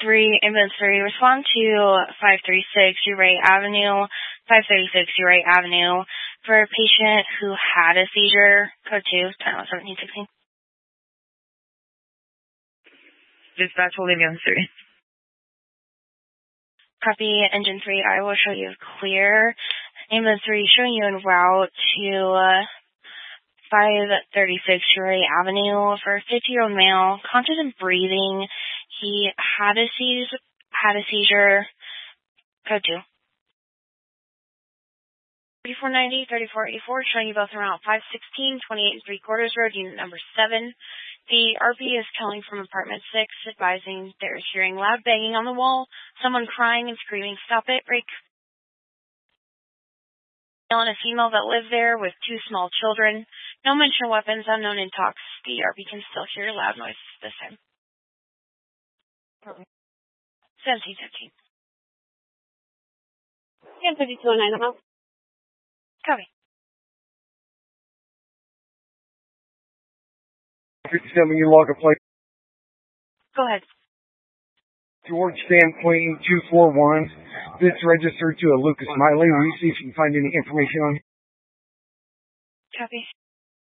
Ambulance 3, respond to 536 Uray Avenue, 536 Uray Avenue for a patient who had a seizure. Code 2, 1716. Dispatch holding Ambulance 3. Copy, Engine 3, I will show you clear. Ambulance 3 showing you en route to 536 Uray Avenue for a 50-year-old male, conscious and breathing. He had a seizure. Code 2. 3490, 3484, showing you both around 516, 28 3/4 road, unit number 7. The RP is calling from apartment 6, advising they're hearing loud banging on the wall, someone crying and screaming, "Stop it, break." Male and a female that live there with 2 small children. No mention of weapons, unknown in talks. The RP can still hear loud noise this time. 1715. Yeah, 3209. Copy. 57, you log a plate. Go ahead. George Standpoint 241. This registered to a Lucas Miley. Will you see if you can find any information on him? Copy.